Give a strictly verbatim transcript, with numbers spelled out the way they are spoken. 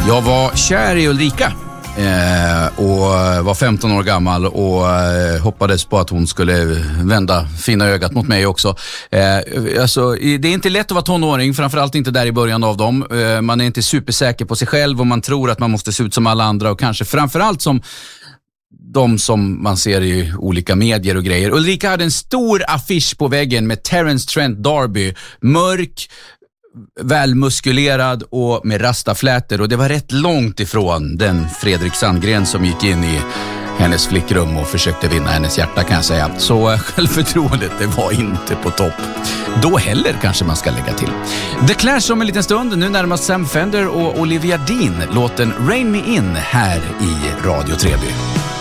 Jag var kär i Ulrika eh, och var femton år gammal och eh, hoppades på att hon skulle vända fina ögat mot mig också. Eh, alltså, det är inte lätt att vara tonåring, framförallt inte där i början av dem. Eh, man är inte supersäker på sig själv och man tror att man måste se ut som alla andra och kanske framförallt som de som man ser i olika medier och grejer. Ulrika hade en stor affisch på väggen med Terence Trent D'Arby, mörk, välmuskulerad och med rastaflätor, och det var rätt långt ifrån den Fredrik Sandgren som gick in i hennes flickrum och försökte vinna hennes hjärta, kan jag säga. Så självförtroendet, det var inte på topp. Då heller, kanske man ska lägga till. The Clash om en liten stund. Nu närmast Sam Fender och Olivia Dean, låten Rain Me In här i Radio Treby.